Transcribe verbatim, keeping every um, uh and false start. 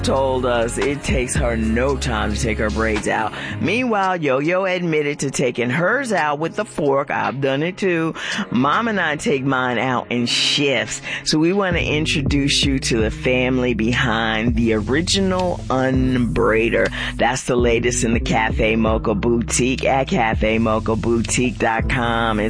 told us it takes her no time to take her braids out. Meanwhile, Yo-Yo admitted to taking hers out with the fork. I've done it too. Mom and I take mine out in shifts. So we want to introduce you to the family behind the original Unbraider. That's the latest in the Cafe Mocha Boutique at cafe mocha boutique dot com.